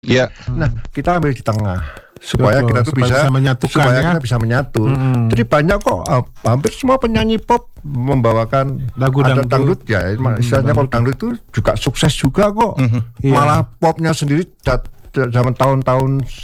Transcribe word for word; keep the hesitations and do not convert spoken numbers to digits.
Iya. Nah, kita ambil di tengah supaya Betul, kita tuh supaya bisa, bisa menyatukan, supaya ya. kita bisa menyatu. Hmm. Jadi banyak kok, uh, hampir semua penyanyi pop membawakan Lagu ada dangdut. dangdut ya. Istilahnya kalau dangdut itu juga sukses juga kok. Iya. Malah popnya sendiri dat- zaman tahun-tahun